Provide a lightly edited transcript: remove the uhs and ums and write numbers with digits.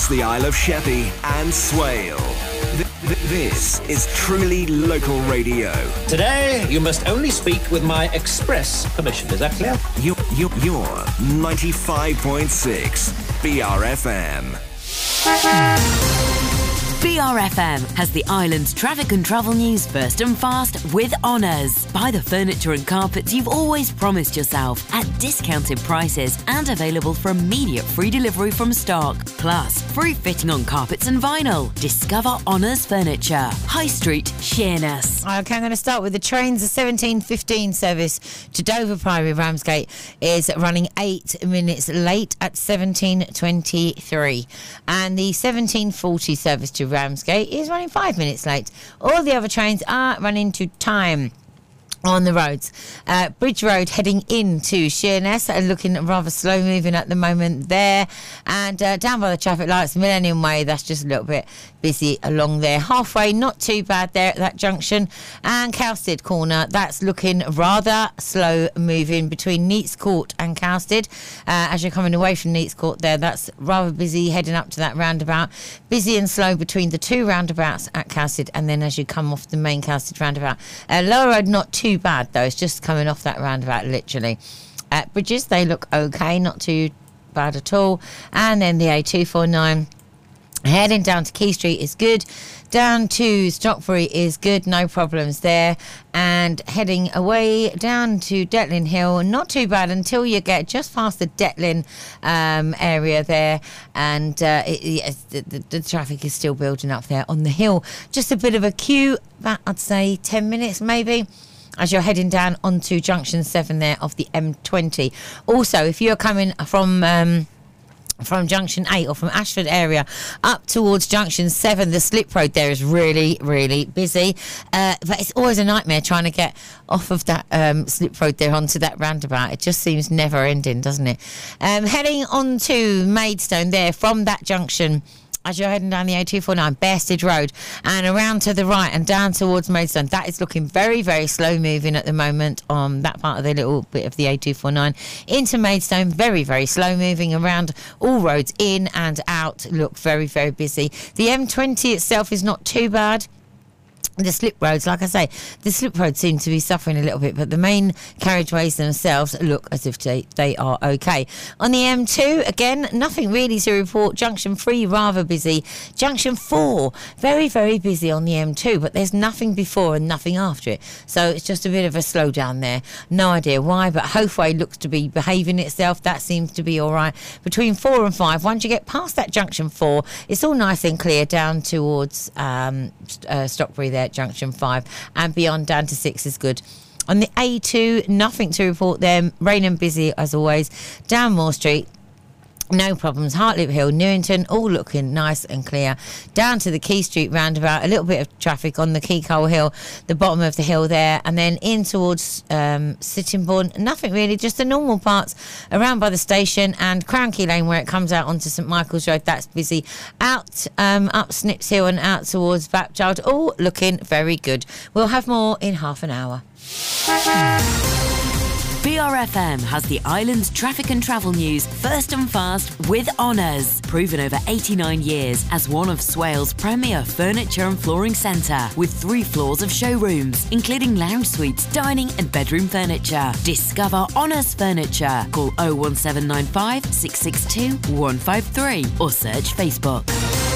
across the Isle of Sheppey and Swale. This is truly local radio. Today, you must only speak with my express permission. Is that clear? You're 95.6 BRFM. BRFM has the island's traffic and travel news first and fast with Honours. Buy the furniture and carpets you've always promised yourself at discounted prices and available for immediate free delivery from stock. Plus, free fitting on carpets and vinyl. Discover Honours Furniture. High Street, Sheerness. Okay, I'm going to start with the trains. The 17:15 service to Dover Priory Ramsgate is running 8 minutes late at 17:23. And the 17:40 service to Ramsgate is running 5 minutes late. All the other trains are running to time on the roads. Bridge Road heading into Sheerness, looking rather slow moving at the moment there. And down by the traffic lights, Millennium Way, that's just a little bit busy along there. Halfway, not too bad there at that junction. And Cowsted Corner, that's looking rather slow moving between Neats Court and Cowsted. As you're coming away from Neats Court there, that's rather busy heading up to that roundabout. Busy and slow between the two roundabouts at Cowsted, and then as you come off the main Cowsted roundabout. Lower Road, not too bad though, it's just coming off that roundabout literally. Bridges, they look okay, not too bad at all. And then the A249 heading down to Quay Street is good. Down to Stockbury is good, no problems there. And heading away down to Detlin Hill, not too bad until you get just past the Detlin area there. And the traffic is still building up there on the hill. Just a bit of a queue, about I'd say 10 minutes maybe, as you're heading down onto Junction 7 there of the M20. Also, if you're coming from Junction 8 or from Ashford area up towards Junction 7, the slip road there is really, really busy. But it's always a nightmare trying to get off of that slip road there onto that roundabout. It just seems never ending, doesn't it? Heading on to Maidstone there from that junction, as you're heading down the A249, Bearsted Road, and around to the right and down towards Maidstone. That is looking very, very slow moving at the moment on that part of the little bit of the A249. Into Maidstone, very, very slow moving around. All roads in and out look very, very busy. The M20 itself is not too bad. The slip roads, like I say, the slip roads seem to be suffering a little bit, but the main carriageways themselves look as if they are okay. On the M2, again, nothing really to report. Junction 3, rather busy. Junction 4, very, very busy on the M2, but there's nothing before and nothing after it. So it's just a bit of a slowdown there. No idea why, but Hofway looks to be behaving itself. That seems to be all right. Between 4 and 5, once you get past that Junction 4, it's all nice and clear down towards Stockbury there. Junction 5 and beyond down to 6 is good. On the A2, nothing to report there. Rain and busy as always. Down Moore Street, no problems. Hartlip Hill, Newington, all looking nice and clear. Down to the Quay Street roundabout, a little bit of traffic on the Keycole Hill, the bottom of the hill there, and then in towards Sittingbourne. Nothing really, just the normal parts around by the station and Crown Key Lane where it comes out onto St Michael's Road. That's busy. Out up Snips Hill and out towards Bapchild, all looking very good. We'll have more in half an hour. BRFM has the island's traffic and travel news first and fast with Honours. Proven over 89 years as one of Swale's premier furniture and flooring centre, with 3 floors of showrooms, including lounge suites, dining and bedroom furniture. Discover Honours Furniture. Call 01795 662 153 or search Facebook.